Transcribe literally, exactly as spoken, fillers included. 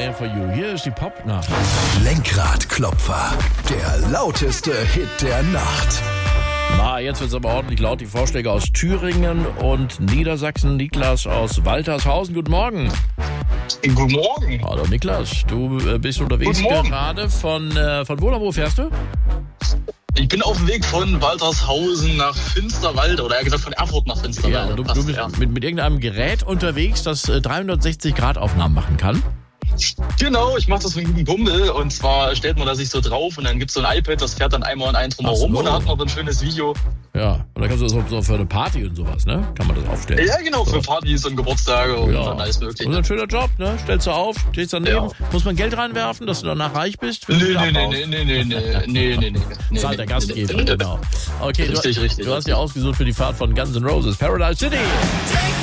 Am For You. Hier ist die Popnacht. Lenkradklopfer, der lauteste Hit der Nacht. Na, jetzt wird's aber ordentlich laut. Die Vorschläge aus Thüringen und Niedersachsen. Niklas aus Waltershausen. Guten Morgen. Guten Morgen. Hallo Niklas, du äh, bist unterwegs gerade von, äh, von wo nach wo fährst du? Ich bin auf dem Weg von Waltershausen nach Finsterwalde, oder eher gesagt von Erfurt nach Finsterwalde. Ja, du, Passt, du bist ja. mit, mit irgendeinem Gerät unterwegs, das äh, dreihundertsechzig Grad Aufnahmen machen kann. Genau, ich mache das mit einem Kumpel und zwar stellt man da sich so drauf und dann gibt es so ein iPad, das fährt dann einmal und ein drum herum so. und dann hat man so ein schönes Video. Ja, und dann kannst du so, so für eine Party und sowas, ne? Kann man das aufstellen. Ja, genau, für Partys und Geburtstage und Ja. dann alles mögliche. Und ein schöner Job, ne? Stellst du auf, stehst daneben. Ja. Muss man Geld reinwerfen, dass du danach reich bist? Nee, nee, nee, nee, nee, nee, nee, nee, nee, nee. Zahlt der Gastgeber, nee, nee. genau. Okay, Richtig, du, richtig. du hast dir ausgesucht für die Fahrt von Guns N' Roses, Paradise City.